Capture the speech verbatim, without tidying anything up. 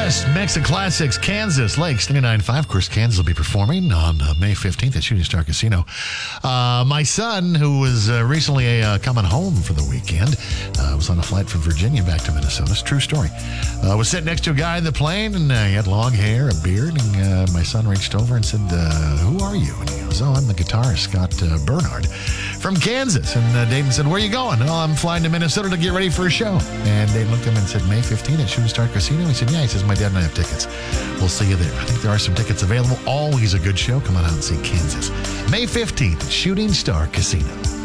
West, Mix of Classics, Kansas, Lakes, ninety-nine point five. Of course, Kansas will be performing on uh, May fifteenth at Shooting Star Casino. Uh, my son, who was uh, recently uh, coming home for the weekend, uh, was on a flight from Virginia back to Minnesota. It's a true story. Uh, was sitting next to a guy in the plane, and uh, he had long hair, a beard, and uh, my son reached over and said, uh, who are you? And he goes, oh, I'm the guitarist, Scott uh, Bernard from Kansas. And uh, Dayton said, where are you going? Oh, I'm flying to Minnesota to get ready for a show. And Dayton looked at him and said, May fifteenth at Shooting Star Casino? He said, yeah. He says, my dad and I have tickets. We'll see you there. I think there are some tickets available. Always a good show. Come on out and see Kansas. May fifteenth at Shooting Star Casino.